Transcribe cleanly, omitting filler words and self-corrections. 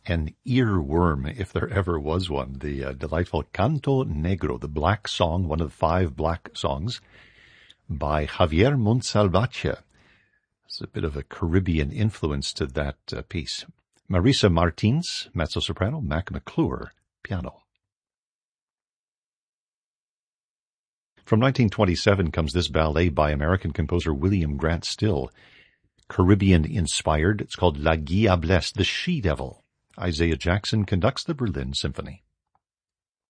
An earworm, if there ever was one. The delightful Canto Negro, the Black Song, one of the 5 black songs, by Javier Montsalvatge. There's a bit of a Caribbean influence to that piece. Marisa Martins, mezzo-soprano, Mac McClure, piano. From 1927 comes this ballet by American composer William Grant Still. Caribbean-inspired. It's called La Diablesse, the She-Devil. Isaiah Jackson conducts the Berlin Symphony.